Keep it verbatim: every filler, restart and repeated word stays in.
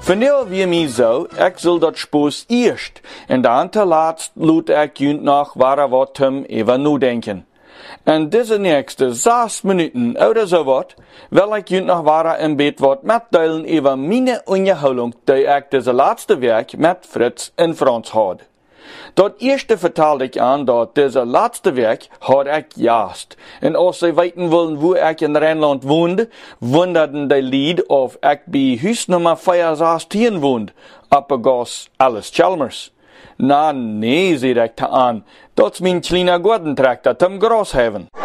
Vandaar wie mij zo, ik zal dat spoos eerst, en dan te laatst loot ik junt nog waar wat hem even nu denken. En deze nächste zes minuten oder so wat, wil ik junt nog waar in bed wat metdelen even mijn onderhouding die ik deze laatste week met Fritz in Frans had. Dat eerste vertelde ik aan dat deze laatste week had ik juist. En als ze weten willen hoe ik in Rijnland woonde, wonderden de lied of ik bij huis nummer vijfenzestien woonde, Appegas Alice Chalmers. Na nee, zei ik te aan, dat is mijn kleine Gordentrechter zum Gras hebben.